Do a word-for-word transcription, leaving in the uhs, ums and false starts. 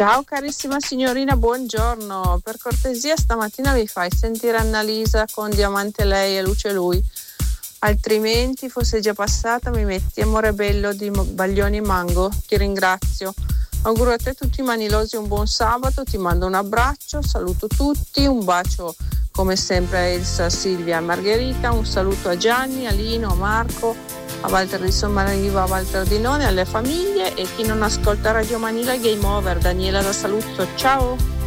Ciao carissima signorina, buongiorno. Per cortesia stamattina mi fai sentire Annalisa con Diamante lei e luce lui. Altrimenti fosse già passata, mi metti Amore bello di Baglioni Mango. Ti ringrazio. Auguro a te tutti i manilosi un buon sabato, ti mando un abbraccio, saluto tutti, un bacio come sempre a Elsa, Silvia e Margherita, un saluto a Gianni, a Lino, a Marco, a Walter di Sommariva, a Walter di None, alle famiglie e chi non ascolta Radio Manila Game Over. Daniela da Saluzzo, ciao!